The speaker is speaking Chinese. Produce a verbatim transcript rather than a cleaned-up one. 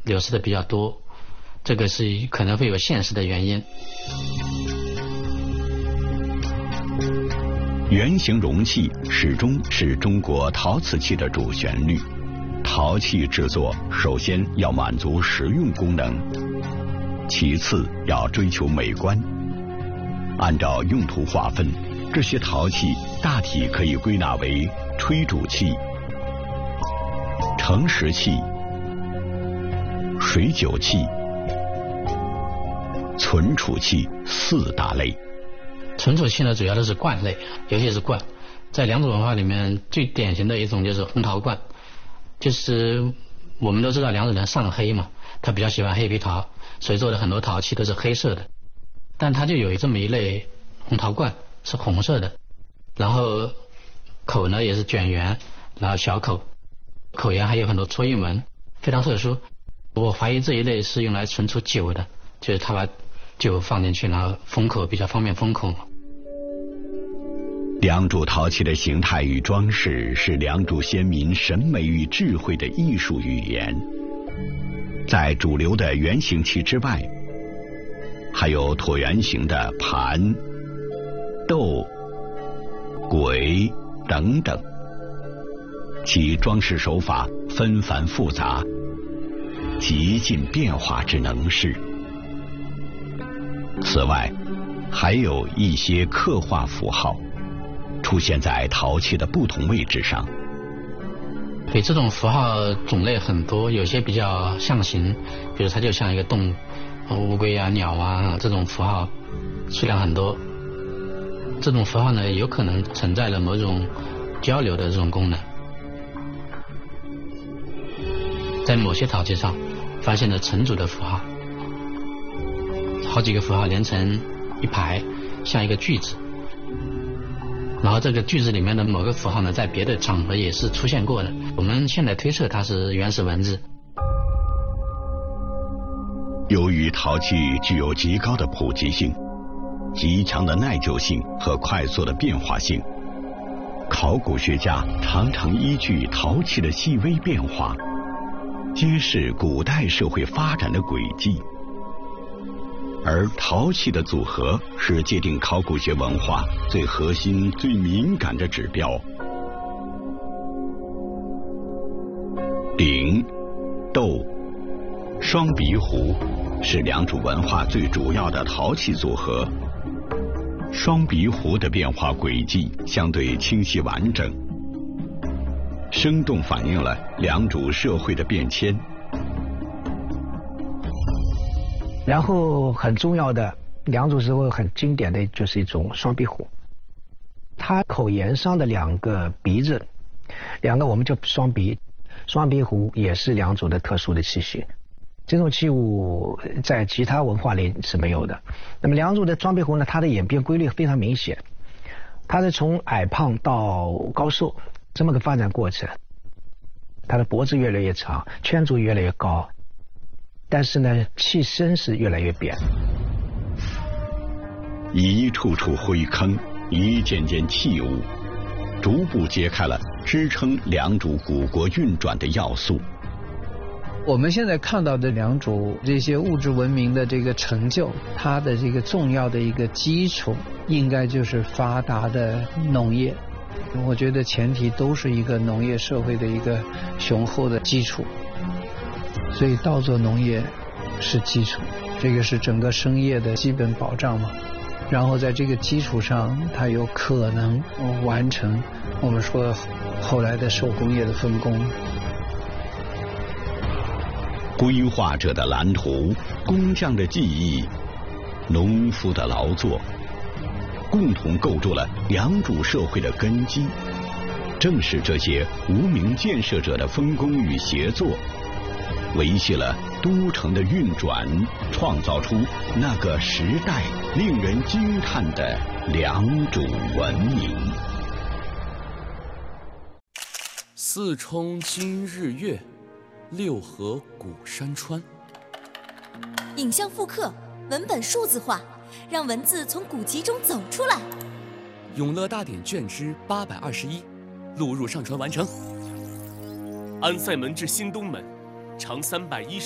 流失的比较多，这个是可能会有现实的原因。 圆形容器始终是中国陶瓷器的主旋律。陶器制作首先要满足实用功能，其次要追求美观。按照用途划分，这些陶器大体可以归纳为吹煮器、盛食器、水酒器、存储器四大类。 存储器呢，主要的是罐类，尤其是罐。在良渚文化里面，最典型的一种就是红陶罐，就是我们都知道良渚人上黑嘛，他比较喜欢黑皮陶，所以做的很多陶器都是黑色的。但它就有这么一类红陶罐是红色的，然后口呢也是卷圆，然后小口，口沿还有很多戳印纹，非常特殊。我怀疑这一类是用来存储酒的，就是他把酒放进去，然后封口比较方便封口。 良渚陶器的形态与装饰是良渚先民审美与智慧的艺术语言。在主流的圆形器之外，还有椭圆形的盘、豆、簋等等，其装饰手法纷繁复杂，极尽变化之能事。此外，还有一些刻画符号出现在陶器的不同位置上。 对，这种符号种类很多，有些比较象形，比如它就像一个动物，乌龟啊、鸟啊，这种符号数量很多。这种符号呢，有可能存在了某种交流的这种功能。在某些陶器上发现了成组的符号，好几个符号连成一排，像一个句子。然后这个句子里面的某个符号呢，在别的场合也是出现过的。我们现在推测它是原始文字。 由于陶器具有极高的普及性、极强的耐久性和快速的变化性，考古学家常常依据陶器的细微变化，揭示古代社会发展的轨迹。而陶器的组合是界定考古学文化最核心、最敏感的指标。鼎、豆、双鼻壶是良渚文化最主要的陶器组合。双鼻壶的变化轨迹相对清晰完整，生动反映了良渚社会的变迁。 然后很重要的良渚时候很经典的就是一种双鼻壶，它口沿上的两个鼻子，两个我们叫双鼻，双鼻壶也是良渚的特殊的器械。这种器物在其他文化里是没有的。那么良渚的双鼻壶呢，它的演变规律非常明显，它是从矮胖到高瘦这么个发展过程，它的脖子越来越长，圈足越来越高，但是呢，器身是越来越扁。 一处处灰坑，一件件器物，逐步揭开了支撑良渚古国运转的要素。 我们现在看到的良渚这些物质文明的这个成就，它的这个重要的一个基础，应该就是发达的农业。我觉得前提都是一个农业社会的一个雄厚的基础。所以稻作农业是基础，这个是整个生业的基本保障嘛。然后在这个基础上，它有可能完成我们说后来的手工业的分工。 规划者的蓝图，工匠的技艺，农夫的劳作，共同构筑了良渚社会的根基。正是这些无名建设者的分工与协作，维系了都城的运转，创造出那个时代令人惊叹的良渚文明。 四冲今日月，六合古山川。 影像复刻，文本数字化，让文字从古籍中走出来。 永乐大典卷之八百二十一，录入上传完成。安塞门至新东门，长三百一十。